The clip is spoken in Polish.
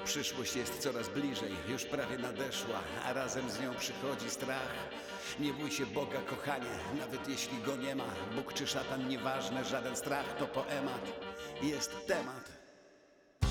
Przyszłość jest coraz bliżej, już prawie nadeszła, a razem z nią przychodzi strach. Nie bój się Boga, kochanie, nawet jeśli go nie ma. Bóg czy szatan, nieważne, żaden strach to poemat. Jest temat.